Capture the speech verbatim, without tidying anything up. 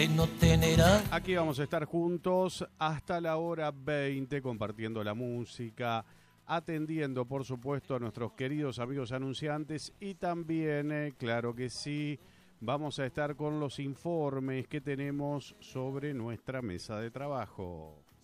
de no tener a... Aquí vamos a estar juntos hasta la hora veinte, compartiendo la música, atendiendo, por supuesto, a nuestros queridos amigos anunciantes y también, eh, claro que sí, vamos a estar con los informes que tenemos sobre nuestra mesa de trabajo.